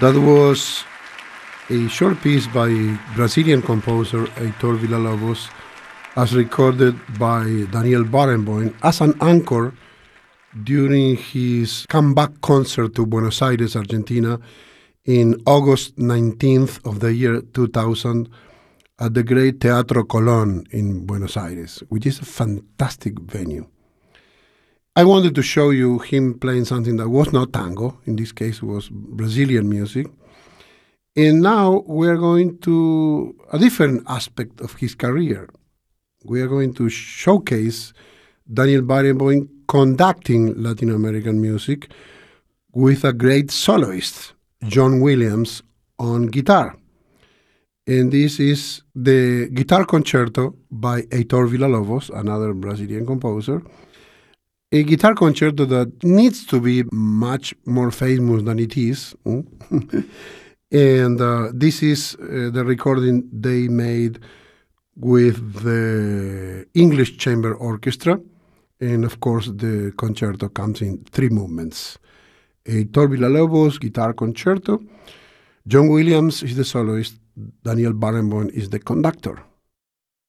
That was a short piece by Brazilian composer Heitor Villa-Lobos, as recorded by Daniel Barenboim as an anchor during his comeback concert to Buenos Aires, Argentina, in August 19th of the year 2000 at the great Teatro Colón in Buenos Aires, which is a fantastic venue. I wanted to show you him playing something that was not tango. In this case, it was Brazilian music. And now we're going to a different aspect of his career. We are going to showcase Daniel Barenboim conducting Latin American music with a great soloist, John Williams, on guitar. And this is the Guitar Concerto by Heitor Villa-Lobos, another Brazilian composer. A guitar concerto that needs to be much more famous than it is. And this is the recording they made with the English Chamber Orchestra. And of course, the concerto comes in 3 movements. Heitor Villa-Lobos, Guitar Concerto. John Williams is the soloist. Daniel Barenboim is the conductor.